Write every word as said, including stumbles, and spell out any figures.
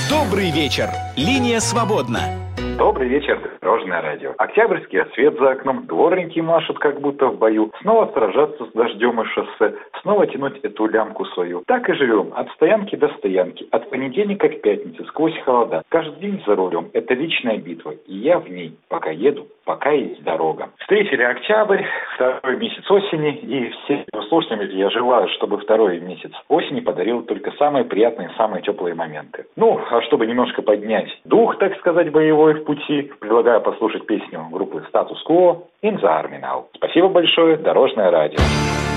Добрый вечер. Линия свободна. Добрый вечер, Дорожное радио. Октябрьский рассвет за окном, дворники машут как будто в бою. Снова сражаться с дождем и шоссе, снова тянуть эту лямку свою. Так и живем, от стоянки до стоянки, от понедельника к пятнице, сквозь холода. Каждый день за рулем, это вечная битва, и я в ней, пока еду, пока есть дорога. Встретили октябрь, второй месяц осени, и всем слушателям я желаю, чтобы второй месяц осени подарил только самые приятные, самые теплые моменты. Ну, а чтобы немножко поднять дух, так сказать, боевой в пути, предлагаю послушать песню группы «Статус Кво» «In the Army Now». Спасибо большое, Дорожное радио.